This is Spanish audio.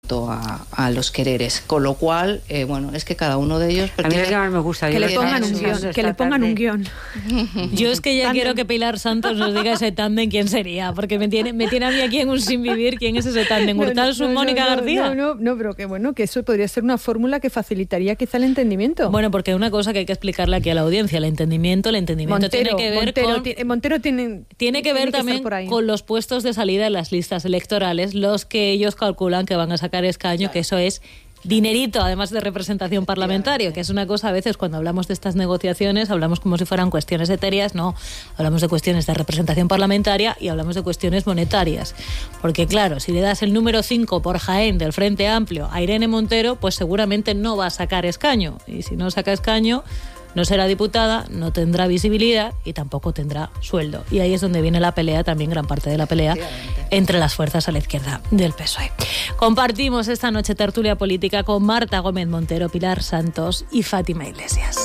respecto a los quereres. Con lo cual, bueno, es que cada uno de ellos... A mí es que más me gusta. Que le pongan un guión. Yo es que ya quiero que Pilar Santos nos diga ese tándem quién sería, porque me tiene a mí aquí en un sin vivir. ¿Quién es ese tándem? ¿Hurtado Mónica García? No, pero que bueno, que eso podría ser una fórmula que facilitaría quizá el entendimiento. Bueno, porque una cosa que hay que explicarle aquí a la audiencia, el entendimiento tiene que ver Montero tiene que ver también con los puestos de salida en las listas electorales, los que ellos calculan que van a sacar escaño, claro. Que eso es dinerito, además de representación parlamentaria, que es una cosa, a veces cuando hablamos de estas negociaciones hablamos como si fueran cuestiones etéreas. No, hablamos de cuestiones de representación parlamentaria y hablamos de cuestiones monetarias, porque claro, si le das el número 5 por Jaén del Frente Amplio a Irene Montero, pues seguramente no va a sacar escaño, y si no saca escaño no será diputada, no tendrá visibilidad y tampoco tendrá sueldo. Y ahí es donde viene la pelea, también gran parte de la pelea, entre las fuerzas a la izquierda del PSOE. Compartimos esta noche tertulia política con Marta Gómez Montero, Pilar Santos y Fátima Iglesias.